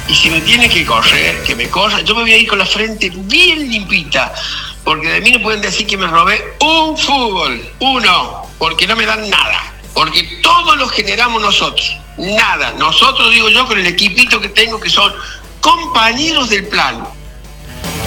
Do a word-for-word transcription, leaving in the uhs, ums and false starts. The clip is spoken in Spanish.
Y si me tiene que correr, que me corra, yo me voy a ir con la frente bien limpita, porque de mí no pueden decir que me robé un fútbol, uno, porque no me dan nada, porque todos los generamos nosotros, nada, nosotros digo yo con el equipito que tengo que son compañeros del plano.